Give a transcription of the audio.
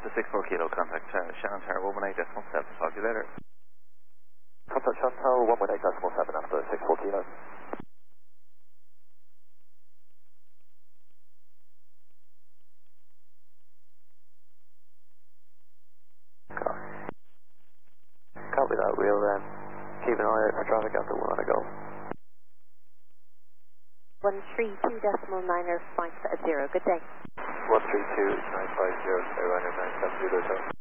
Alpha 64 Kilo, contact Shannon Tower 118.7. Talk to you later. Contact Shannon Tower 118.7 after 64 Kilo. Copy that. We'll keep an eye out for traffic after 1 on a go. 132.950. Good day. 132.950, Airliner 970.